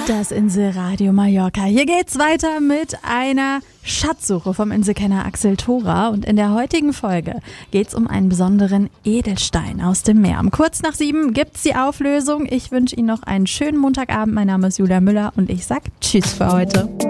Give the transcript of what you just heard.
Das Inselradio Mallorca. Hier geht's weiter mit einer Schatzsuche vom Inselkenner Axel Thora. Und in der heutigen Folge geht's um einen besonderen Edelstein aus dem Meer. Um kurz nach 7 gibt's die Auflösung. Ich wünsche Ihnen noch einen schönen Montagabend. Mein Name ist Julia Müller und ich sag Tschüss für heute.